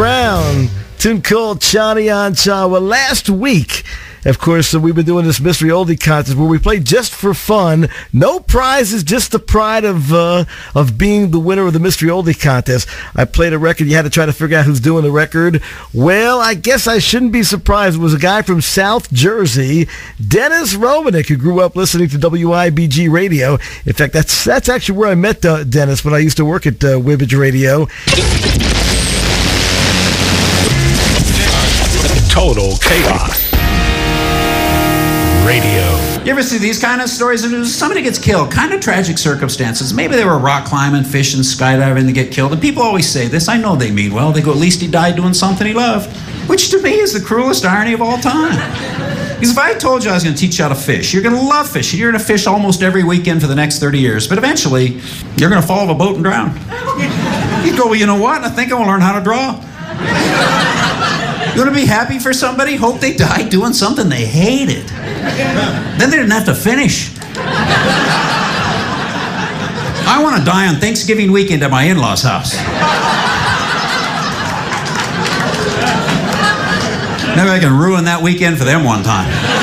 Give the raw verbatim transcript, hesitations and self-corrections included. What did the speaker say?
Brown, tune called Chani on Cha. Well, last week, of course, uh, we've been doing this Mystery Oldie contest where we play just for fun. No prizes, just the pride of uh, of being the winner of the Mystery Oldie contest. I played a record. You had to try to figure out who's doing the record. Well, I guess I shouldn't be surprised. It was a guy from South Jersey, Dennis Romanek, who grew up listening to W I B G radio. In fact, that's that's actually where I met uh, Dennis when I used to work at uh, Wibbage Radio. Total chaos. Radio. You ever see these kind of stories? Somebody gets killed, kind of tragic circumstances. Maybe they were rock climbing, fishing, skydiving, they get killed. And people always say this. I know they mean well. They go, at least he died doing something he loved. Which to me is the cruelest irony of all time. Because if I told you I was going to teach you how to fish, you're going to love fishing. You're going to fish almost every weekend for the next thirty years. But eventually, you're going to fall off a boat and drown. You go, well, you know what? I think I want to learn how to draw. You want to be happy for somebody? Hope they died doing something they hated. Then they didn't have to finish. I want to die on Thanksgiving weekend at my in-laws' house. Maybe I can ruin that weekend for them one time.